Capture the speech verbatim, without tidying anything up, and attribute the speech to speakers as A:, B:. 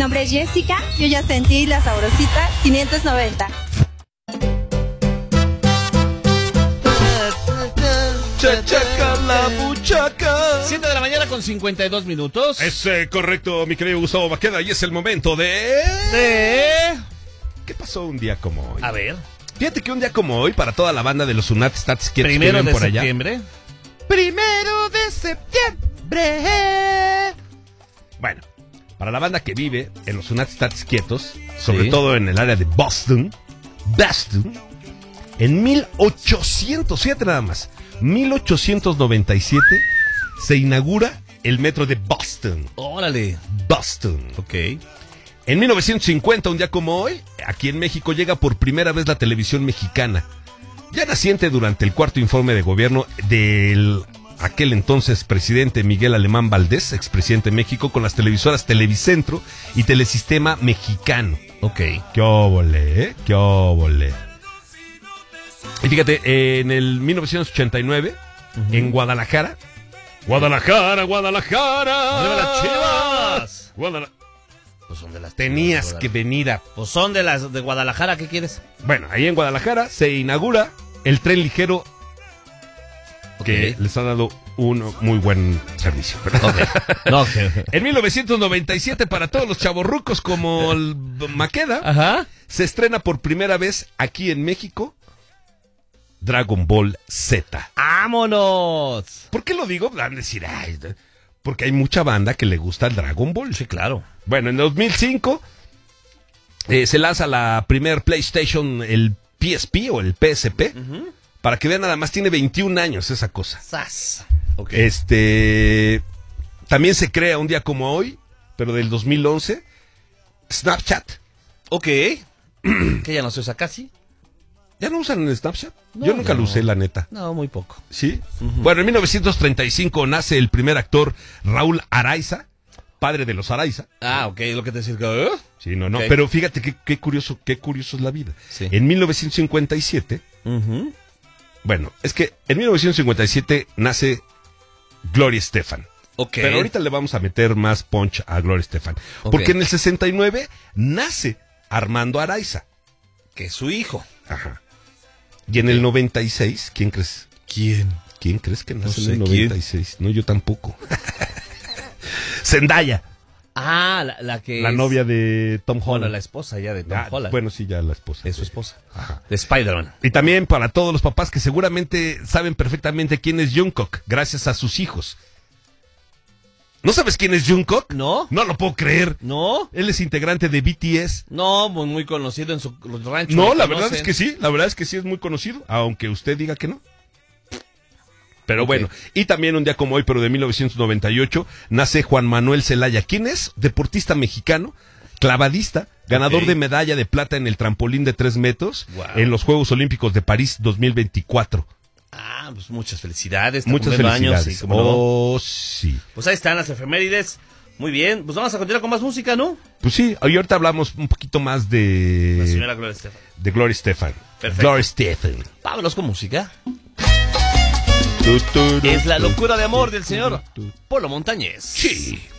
A: nombre es Jessica. Yo ya sentí la sabrosita quinientos noventa.
B: Chachaca la buchaca.
C: siete de la mañana con cincuenta y dos minutos.
B: Es eh, correcto, mi querido Gustavo Maqueda, y es el momento de...
C: De...
B: ¿Qué pasó un día como hoy?
C: A ver.
B: Fíjate que un día como hoy, para toda la banda de los Unat Stats que
C: Primero de
B: por allá.
C: septiembre.
B: Primero de septiembre. Bueno, para la banda que vive en los Unat Stats quietos, sobre
C: Sí.
B: todo en el área de Boston, Boston, en mil ochocientos siete nada más, mil ochocientos noventa y siete, se inaugura el metro de Boston.
C: Órale.
B: Boston.
C: Ok.
B: En mil novecientos cincuenta, un día como hoy, aquí en México llega por primera vez la televisión mexicana. Ya naciente durante el cuarto informe de gobierno del aquel entonces presidente Miguel Alemán Valdés, expresidente de México, con las televisoras Televicentro y Telesistema Mexicano.
C: Ok.
B: ¡Qué óvole, eh! ¡Qué óvole! Y fíjate, en el mil novecientos ochenta y nueve, uh-huh. en Guadalajara... Guadalajara, Guadalajara...
C: ¡Viva las Chivas!
B: Guadalajara...
C: Pues son de las
B: Tenías
C: Chivas,
B: que venir a...
C: Pues son de las de Guadalajara, ¿qué quieres?
B: Bueno, ahí en Guadalajara se inaugura el tren ligero que okay. les ha dado un muy buen servicio.
C: Okay. No, okay.
B: En mil novecientos noventa y siete, para todos los chavorrucos como el Maqueda,
C: Ajá.
B: se estrena por primera vez aquí en México Dragon Ball Z.
C: ¡Vámonos!
B: ¿Por qué lo digo? Van a decir, ay, porque hay mucha banda que le gusta el Dragon Ball.
C: Sí, claro.
B: Bueno, en dos mil cinco eh, se lanza la primer PlayStation, el P S P o el P S P. Uh-huh. Para que vean, nada más tiene veintiún años esa cosa.
C: ¡Sas! Okay.
B: Este, también se crea un día como hoy, pero del dos mil once, Snapchat.
C: Ok. Que ya no se usa casi.
B: ¿Ya no usan el Snapchat?
C: No,
B: Yo nunca
C: no.
B: lo usé, la neta.
C: No, muy poco.
B: ¿Sí?
C: Uh-huh.
B: Bueno, en mil novecientos treinta y cinco nace el primer actor Raúl Araiza, padre de los Araiza.
C: Ah, ok, lo que te decía. ¿Eh?
B: Sí, no, no.
C: Okay.
B: Pero fíjate qué, qué curioso, qué curioso es la vida.
C: Sí.
B: En mil novecientos cincuenta y siete,
C: uh-huh.
B: bueno, es que en mil novecientos cincuenta y siete nace Gloria Estefan.
C: Ok.
B: Pero ahorita le vamos a meter más punch a Gloria Estefan.
C: Okay.
B: Porque en el sesenta y nueve nace Armando Araiza.
C: Que es su hijo.
B: Ajá. Y en el noventa y seis, ¿quién crees?
C: ¿Quién?
B: ¿Quién crees que nace
C: no sé,
B: en el noventa y seis?
C: ¿quién?
B: No, yo tampoco. Zendaya.
C: Ah, la, la que
B: La
C: es...
B: novia de Tom Holland.
C: Bueno, la esposa ya de Tom
B: ah,
C: Holland.
B: Bueno, sí, ya la esposa.
C: Es su esposa.
B: Ajá.
C: De Spider-Man.
B: Y también para todos los papás que seguramente saben perfectamente quién es Jungkook, gracias a sus hijos. ¿No sabes quién es Jungkook?
C: ¿No?
B: No lo puedo creer.
C: ¿No?
B: Él es integrante de B T S.
C: No, muy, muy conocido en su rancho.
B: No, la verdad es que sí, la verdad es que sí es muy conocido, aunque usted diga que no. Pero okay. Bueno, y también un día como hoy, pero de mil novecientos noventa y ocho, nace Juan Manuel Zelaya. ¿Quién es? Deportista mexicano, clavadista, ganador okay. de medalla de plata en el trampolín de tres metros wow. en los Juegos Olímpicos de París dos mil veinticuatro.
C: Ah, pues muchas felicidades.
B: Muchas felicidades.
C: Años,
B: oh,
C: no.
B: sí.
C: Pues ahí están las efemérides. Muy bien, pues vamos a continuar con más música, ¿no?
B: Pues sí, hoy ahorita hablamos un poquito más de...
C: La señora Gloria Estefan.
B: De Gloria Estefan.
C: Perfecto.
B: Gloria Estefan.
C: Vámonos con música.
B: Tu, tu, tu,
C: es la locura de amor del señor Polo Montañés.
B: Sí.